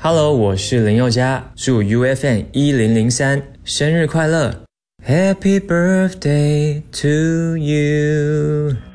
Hello， 我是林宥嘉，祝 UFM 1003生日快乐 ！Happy birthday to you！